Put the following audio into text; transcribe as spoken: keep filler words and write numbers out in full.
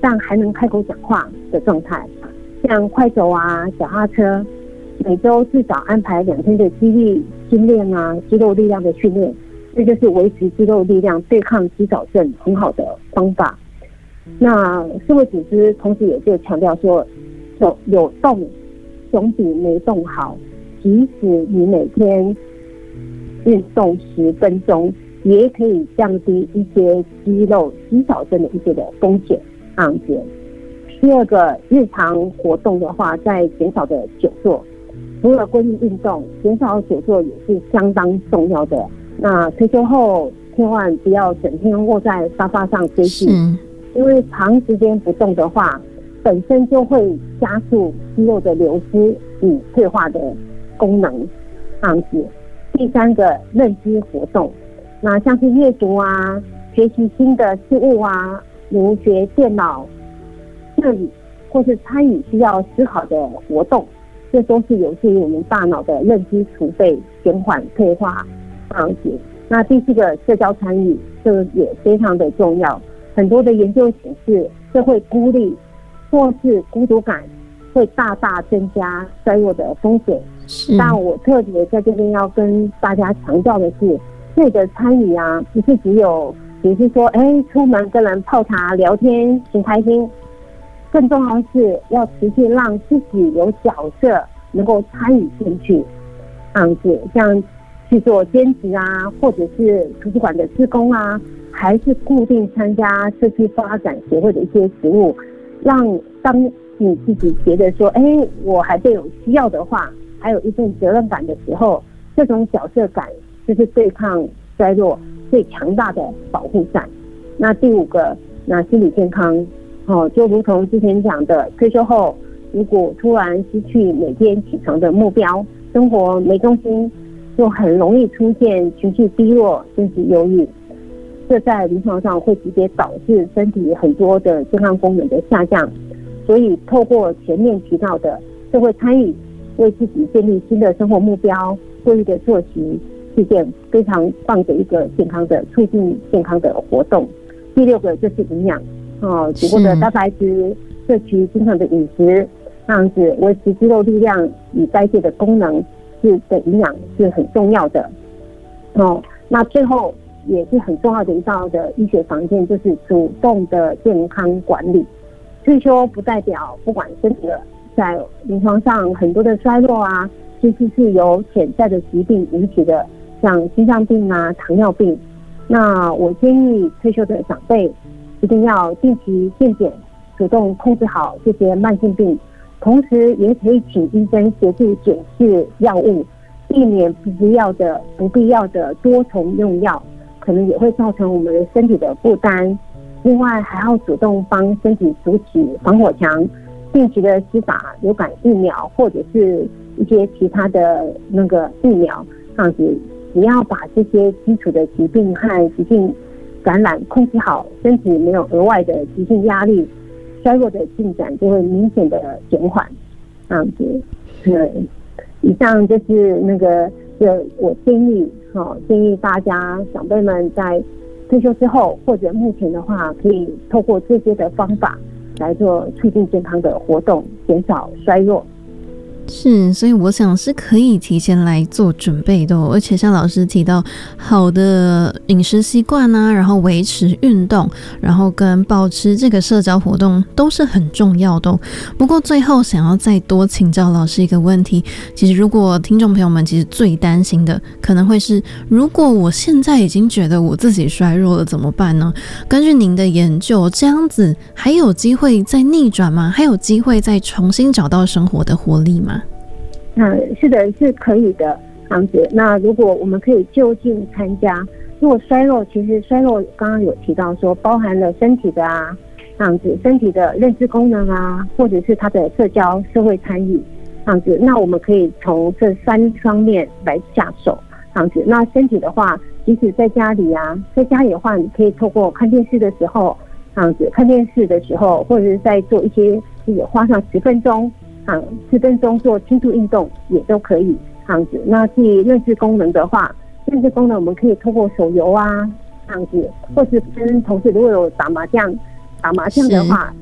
但还能开口讲话的状态，像快走啊、脚踏车，每周至少安排两天的肌力训练啊、肌肉力量的训练，这就是维持肌肉力量、对抗肌少症很好的方法。那世卫组织同时也就强调说，有有动总比没动好，即使你每天运动十分钟，也可以降低一些肌肉肌少症的一些的风险。这样子。第二个，日常活动的话，在减少的久坐，除了规律运动，减少久坐也是相当重要的。那退休后千万不要整天窝在沙发上追剧，因为长时间不动的话，本身就会加速肌肉的流失与退化的功能。这样子。第三个，认知活动，那像是阅读啊，学习新的事物啊，如学电脑、乐理或是参与需要思考的活动，这都是有助于我们大脑的认知储备，减缓退化这样子。那第四个，社交参与，这个也非常的重要。很多的研究显示，社会孤立或是孤独感会大大增加衰弱的风险。但我特别在这边要跟大家强调的是，这个参与啊，不是只有只是说，哎，出门跟人泡茶聊天挺开心，更重要的是要持续让自己有角色，能够参与进去，这样子，像去做兼职啊，或者是图书馆的志工啊，还是固定参加社区发展协会的一些职务，让当你自己觉得说，哎，我还被有需要的话，还有一份责任感的时候，这种角色感就是对抗衰弱最强大的保护伞。那第五个，那心理健康，哦，就如同之前讲的，退休后如果突然失去每天起床的目标，生活没重心，就很容易出现情绪低落，甚至忧郁。这在临床上会直接导致身体很多的健康功能的下降。所以透过前面提到的社会参与，为自己建立新的生活目标，规律的作息，是件非常棒的一个健康的促进健康的活动。第六个就是营养，哦，足够的蛋白质，摄取均衡的饮食，这样子维持肌肉力量与代谢的功能是的营养是很重要的。哦，那最后也是很重要的一道的医学防线，就是主动的健康管理。退休不代表不管身体的，在临床上很多的衰弱啊，其实是由潜在的疾病引起的，像心脏病啊、糖尿病。那我建议退休的长辈一定要定期健检，主动控制好这些慢性病，同时也可以请医生协助检视药物，避免不必要的不必要的多重用药，可能也会造成我们的身体的负担。另外还要主动帮身体筑起防火墙，定期的施打流感疫苗或者是一些其他的那个疫苗，这样子只要把这些基础的疾病和疾病感染控制好，身体没有额外的急性压力，衰弱的进展就会明显的减缓。这样子，嗯，以上就是那个，就我建议，哦，建议大家长辈们在退休之后或者目前的话，可以透过这些的方法来做促进健康的活动，减少衰弱。 是，所以我想是可以提前来做准备的，哦，而且像老师提到好的饮食习惯啊，然后维持运动，然后跟保持这个社交活动都是很重要的，哦。不过最后想要再多请教老师一个问题，其实如果听众朋友们其实最担心的可能会是，如果我现在已经觉得我自己衰弱了怎么办呢？根据您的研究，这样子还有机会再逆转吗？还有机会再重新找到生活的活力吗？ 嗯，是的，是可以的，这样子。那如果我们可以就近参加，如果衰弱，其实衰弱刚刚有提到说，包含了身体的啊，这样子，身体的认知功能啊，或者是他的社交社会参与，这样子。那我们可以从这三方面来下手，这样子。那身体的话，即使在家里啊，在家里的话，你可以透过看电视的时候，这样子，看电视的时候，或者是在做一些，也花上十分钟。啊，十分钟做轻度运动也都可以这样子。那至于认知功能的话，认知功能我们可以透过手游啊这样子，或是跟同事如果有打麻将，打麻将的话，